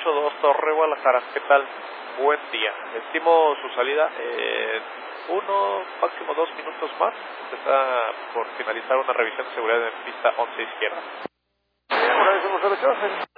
82 Torre Guadalajara, ¿qué tal? Buen día. Estimo su salida en 1, máximo 2 minutos más. Está por finalizar una revisión de seguridad en pista 11 izquierda. Agradecemos a la